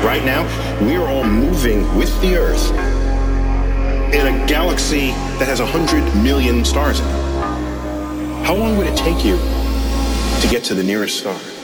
right now, we are all moving with the Earth in a galaxy that has 100 million stars in it. How long would it take you to get to the nearest star?